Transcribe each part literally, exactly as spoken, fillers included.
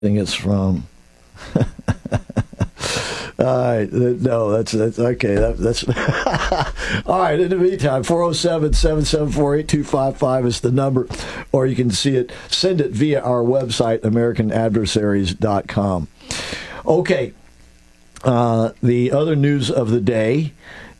think it's from. All right, no, that's that's okay. That, that's all right. In the meantime, four oh seven, seven seven four, eight two five five is the number, or you can see it, send it via our website, american adversaries dot com. Okay, uh, the other news of the day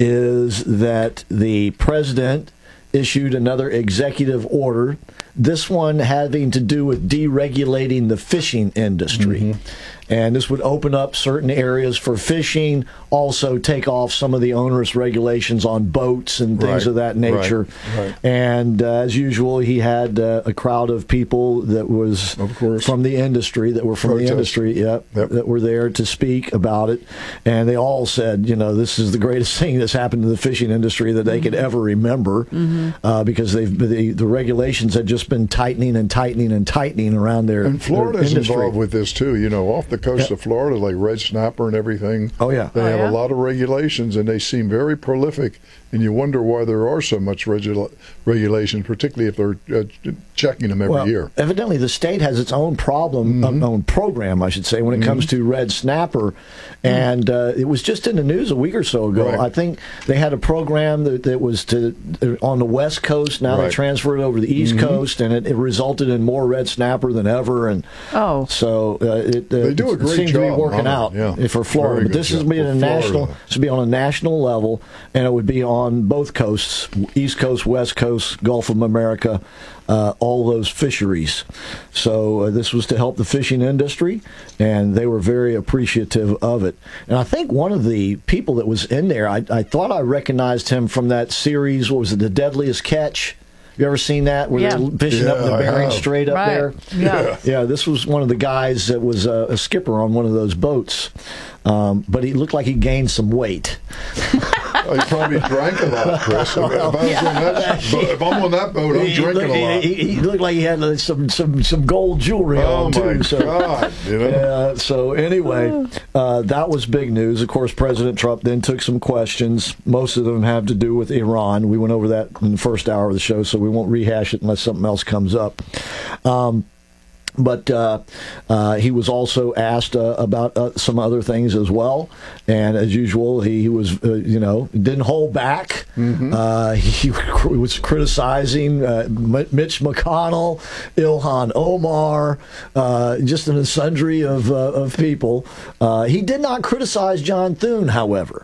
is that the president issued another executive order, this one having to do with deregulating the fishing industry. Mm-hmm. And this would open up certain areas for fishing, also take off some of the onerous regulations on boats and things Right, of that nature. right, right. And uh, as usual, he had uh, a crowd of people that was Of course. from the industry, that were from Protest. the industry, yep, Yep. that were there to speak about it. And they all said, you know, this is the greatest thing that's happened to the fishing industry that they Mm-hmm. could ever remember, Mm-hmm. uh, because they've the, the regulations had just been tightening and tightening and tightening around their, And Florida's their industry. involved with this too. You know, off the coast Yeah. of Florida, like red snapper and everything. Oh, yeah. They Oh, have yeah? a lot of regulations, and they seem very prolific. And you wonder why there are so much regula- regulations, particularly if they're uh, checking them every Well, year. evidently, the state has its own problem, Mm-hmm. uh, own program, I should say, when it comes to red snapper. And uh, it was just in the news a week or so ago. Right. I think they had a program that, that was to uh, on the West Coast. Now they Right. transferred it over to the East Coast, and it, it resulted in more red snapper than ever. And Oh. so uh, it, uh, They do a it great seems to be job working on it, out yeah. for Florida. Very But good this is job being for a national. Florida. This would be on a national level, and it would be on both coasts, East Coast, West Coast, Gulf of America, uh, all those fisheries. So uh, this was to help the fishing industry, and they were very appreciative of it. And I think one of the people that was in there, I, I thought I recognized him from that series. What was it, The Deadliest Catch? You ever seen that? Where Yeah. they're fishing up Yeah, the I Bering have. Strait up Right. there? Yeah. Yeah, this was one of the guys that was a, a skipper on one of those boats. Um, but he looked like he gained some weight. Oh, you probably drank a lot, Chris. If, I was on that, if I'm on that boat, I'm He drinking looked, a lot. He, he, he looked like he had uh, some some, some gold jewelry Oh, on my too. So, God. You know? uh, so anyway, uh, that was big news. Of course, President Trump then took some questions. Most of them have to do with Iran. We went over that in the first hour of the show, so we won't rehash it unless something else comes up. Um, But uh, uh, he was also asked uh, about uh, some other things as well, and as usual, he, he was, uh, you know, didn't hold back. Mm-hmm. Uh, he was criticizing uh, Mitch McConnell, Ilhan Omar, uh, just in a sundry of uh, of people. Uh, he did not criticize John Thune, however.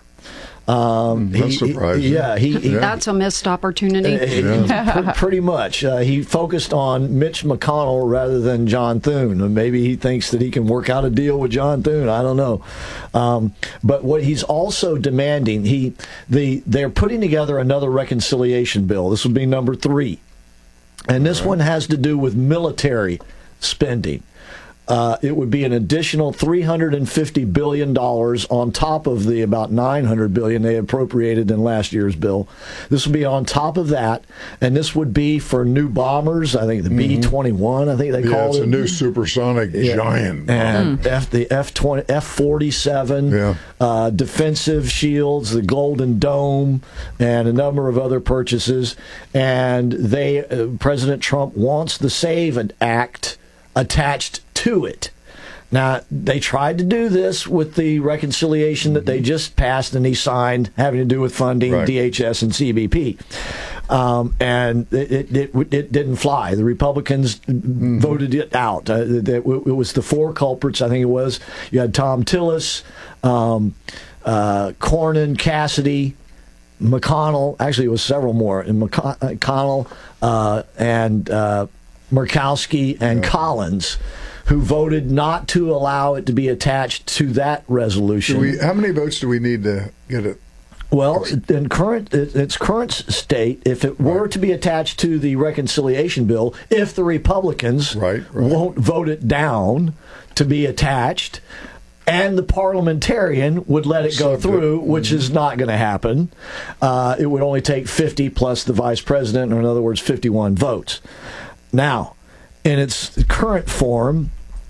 Um, That's he- he- surprising. yeah, he, he Yeah. That's a missed opportunity. uh, pr- pretty much. Uh, he focused on Mitch McConnell rather than John Thune. And maybe he thinks that he can work out a deal with John Thune. I don't know. Um, but what he's also demanding, he the they're putting together another reconciliation bill. This would be number three. And this one has to do with military spending. Uh, it would be an additional three hundred fifty billion dollars on top of the about nine hundred billion dollars they appropriated in last year's bill. This would be on top of that, and this would be for new bombers. I think the B twenty-one, I think they Yeah, call it's it. a new supersonic Yeah. giant. And F, the F twenty, F forty-seven, Yeah. uh, defensive shields, the Golden Dome, and a number of other purchases. And they, uh, President Trump wants the SAVE Act attached to it. Now, they tried to do this with the reconciliation that they just passed and he signed, having to do with funding Right. D H S and C B P. Um, and it, it, it, it didn't fly. The Republicans Mm-hmm. voted it out. Uh, it, it was the four culprits, I think it was. You had Tom Tillis, um, uh, Cornyn, Cassidy, McConnell. Actually, it was several more. And McConnell uh, and uh, Murkowski and Yeah. Collins, who voted not to allow it to be attached to that resolution. Do we, how many votes do we need to get it? Well, in current its current state, if it were Right. to be attached to the reconciliation bill, if the Republicans Right, right. won't vote it down to be attached, and the parliamentarian would let it go So through, good. which is not going to happen, uh, it would only take fifty plus the vice president, or in other words, fifty-one votes. Now, in its current form,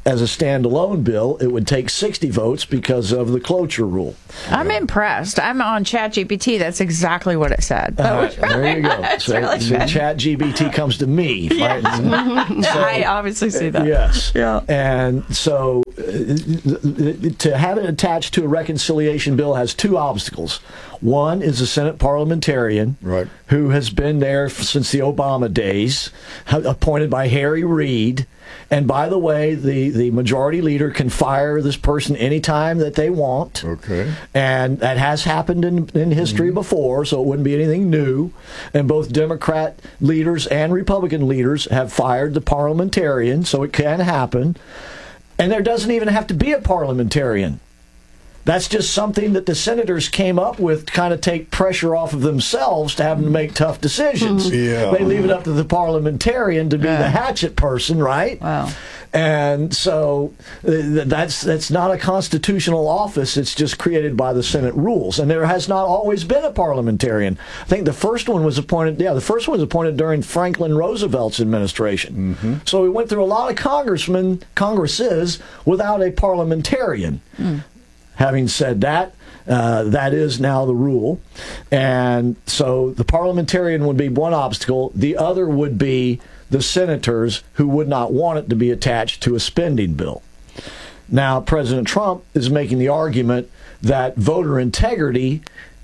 as a standalone bill, it would take sixty votes because of the cloture rule. I'm impressed. I'm on ChatGPT. That's exactly what it said. Uh, there you go. So, really so ChatGPT comes to me. Right? So, I obviously see that. Yes. Yeah. And so uh, to have it attached to a reconciliation bill has two obstacles. One is a Senate parliamentarian right. who has been there since the Obama days, appointed by Harry Reid. And by the way, the, the majority leader can fire this person anytime that they want. Okay. And that has happened in, in history mm-hmm. before, so it wouldn't be anything new. And both Democrat leaders and Republican leaders have fired the parliamentarian, so it can happen. And there doesn't even have to be a parliamentarian. That's just something that the senators came up with to kind of take pressure off of themselves to have them make tough decisions. Yeah. They leave it up to the parliamentarian to be yeah. the hatchet person, right? Wow. And so uh, that's that's not a constitutional office. It's just created by the Senate rules. And there has not always been a parliamentarian. I think the first one was appointed, yeah, the first one was appointed during Franklin Roosevelt's administration. Mm-hmm. So we went through a lot of congressmen, congresses, without a parliamentarian. Mm. Having said that, uh, that is now the rule. And so the parliamentarian would be one obstacle. The other would be the senators who would not want it to be attached to a spending bill. Now, President Trump is making the argument that voter integrity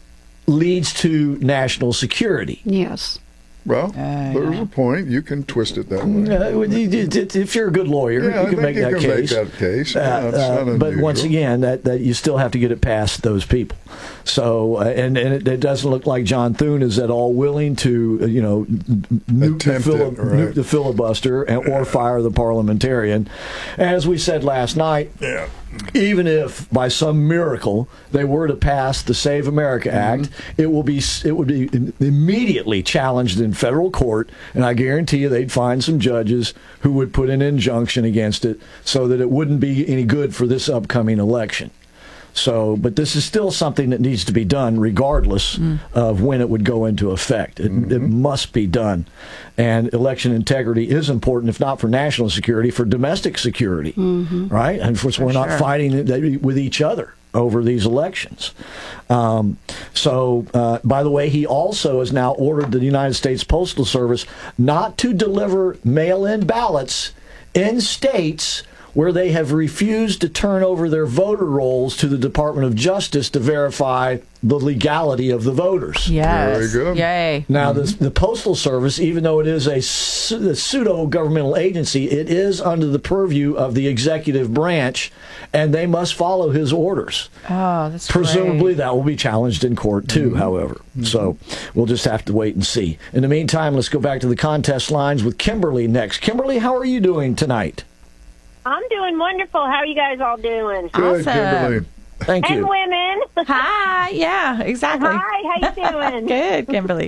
leads to national security. Yes. Well, uh, there's yeah. a point. You can twist it that way. Uh, if you're a good lawyer, yeah, you can, make, you that can make that case. Uh, Yeah, uh, but once again, that, that you still have to get it past those people. So, uh, and, and it, it doesn't look like John Thune is at all willing to, uh, you know, nuke the, fili- it, right. nuke the filibuster and, or fire the parliamentarian. As we said last night, yeah. even if by some miracle they were to pass the Save America Act, mm-hmm. it will be it would be immediately challenged in federal court, and I guarantee you they'd find some judges who would put an injunction against it so that it wouldn't be any good for this upcoming election. So, but this is still something that needs to be done regardless mm. of when it would go into effect. It, mm-hmm. it must be done. And election integrity is important, if not for national security, for domestic security, mm-hmm. right? And of course, we're not sure. fighting with each other over these elections. Um, so, uh, by the way, he also has now ordered the United States Postal Service not to deliver mail-in ballots in states where they have refused to turn over their voter rolls to the Department of Justice to verify the legality of the voters. Yes. Very good. Yay. Now, mm-hmm. the, the Postal Service, even though it is a, a pseudo-governmental agency, it is under the purview of the executive branch, and they must follow his orders. Oh, that's Presumably great. that will be challenged in court, too, mm-hmm. however. Mm-hmm. So we'll just have to wait and see. In the meantime, let's go back to the contest lines with Kimberly next. Kimberly, how are you doing tonight? I'm doing wonderful. How are you guys all doing? Good, Awesome. Kimberly. Thank and you. women. Hi. Yeah, exactly. Hi, how you doing? Good, Kimberly.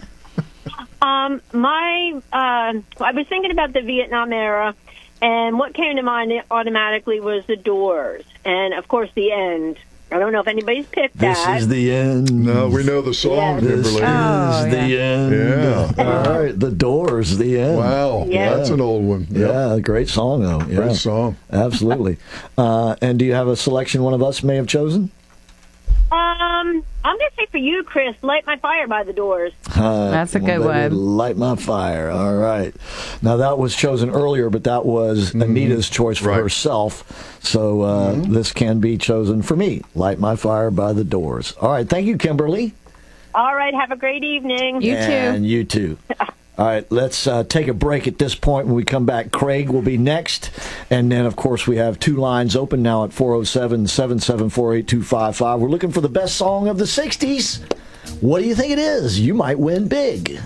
um, my, uh, I was thinking about the Vietnam era, and what came to mind automatically was the Doors, and of course the end. I don't know if anybody's picked This that. This is the end. No, we know the song, Yes. Kimberly. This Oh, is the yeah. end. Yeah. All right, The Doors, the end. Wow, Yeah. that's an old one. Yep. Yeah, great song, though. Yeah. Great song. Absolutely. Uh, and do you have a selection one of us may have chosen? Um, I'm going to say for you, Chris, Light My Fire by the Doors. Uh, That's a good baby, one. Light My Fire. All right. Now, that was chosen earlier, but that was mm-hmm. Anita's choice for right. herself. So uh, mm-hmm. this can be chosen for me. Light My Fire by the Doors. All right. Thank you, Kimberly. All right, have a great evening. You and too. you too. All right, let's uh, take a break at this point. When we come back, Craig will be next. And then, of course, we have two lines open now at four oh seven, seven seven four, eight two five five. We're looking for the best song of the sixties. What do you think it is? You might win big.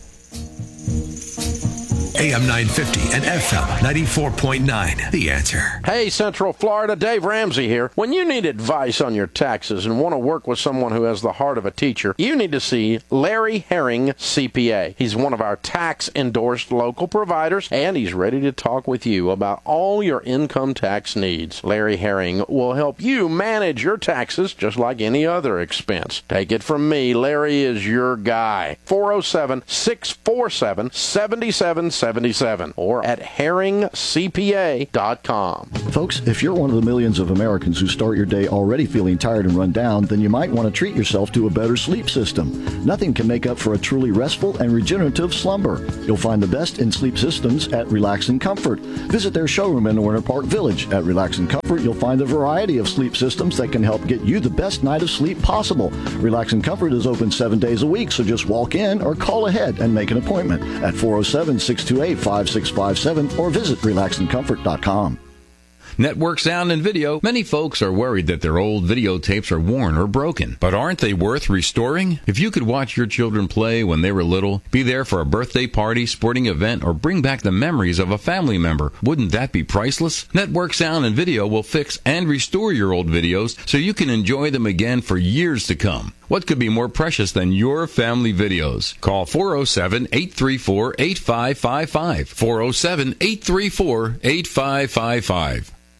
A M nine fifty and F M ninety-four point nine. The Answer. Hey, Central Florida, Dave Ramsey here. When you need advice on your taxes and want to work with someone who has the heart of a teacher, you need to see Larry Herring, C P A. He's one of our tax-endorsed local providers, and he's ready to talk with you about all your income tax needs. Larry Herring will help you manage your taxes just like any other expense. Take it from me, Larry is your guy. four oh seven, six four seven, seven seven seven seventy-seven or at herring c p a dot com. Folks, if you're one of the millions of Americans who start your day already feeling tired and run down, then you might want to treat yourself to a better sleep system. Nothing can make up for a truly restful and regenerative slumber. You'll find the best in sleep systems at Relax and Comfort. Visit their showroom in Winter Park Village. At Relax and Comfort, you'll find a variety of sleep systems that can help get you the best night of sleep possible. Relax and Comfort is open seven days a week, so just walk in or call ahead and make an appointment at four oh seven, six two eight, five six five seven or visit relax and comfort dot com. Network Sound and Video. Many folks are worried that their old videotapes are worn or broken. But aren't they worth restoring? If you could watch your children play when they were little, be there for a birthday party, sporting event, or bring back the memories of a family member, wouldn't that be priceless? Network Sound and Video will fix and restore your old videos so you can enjoy them again for years to come. What could be more precious than your family videos? Call four oh seven, eight three four, eight five five five. four oh seven, eight three four, eight five five five.